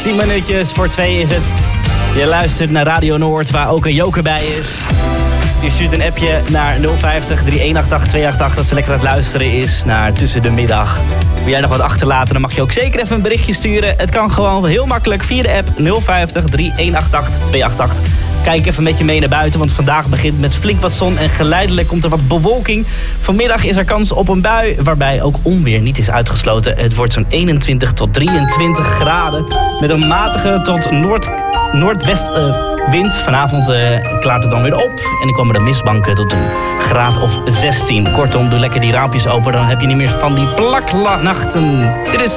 10 minuutjes voor 2 is het. Je luistert naar Radio Noord, waar ook een joker bij is. Je stuurt een appje naar 050 3188 288 dat ze lekker aan het luisteren is naar tussen de middag. Wil jij nog wat achterlaten, dan mag je ook zeker even een berichtje sturen. Het kan gewoon heel makkelijk via de app 050 3188 288. Kijk even met je mee naar buiten, want vandaag begint met flink wat zon en geleidelijk komt er wat bewolking. Vanmiddag is er kans op een bui, waarbij ook onweer niet is uitgesloten. Het wordt zo'n 21 tot 23 graden met een matige tot noordwestwind. Vanavond klaart het dan weer op en dan komen de mistbanken tot een graad of 16. Kortom, doe lekker die raampjes open, dan heb je niet meer van die plaknachten. Dit is